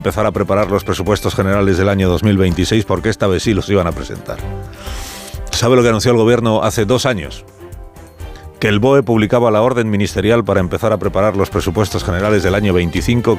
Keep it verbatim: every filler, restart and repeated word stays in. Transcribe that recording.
empezar a preparar los presupuestos generales del año dos mil veintiséis, porque esta vez sí los iban a presentar. ¿Sabe lo que anunció el gobierno hace dos años? Que el B O E publicaba la orden ministerial para empezar a preparar los presupuestos generales del año veinticinco,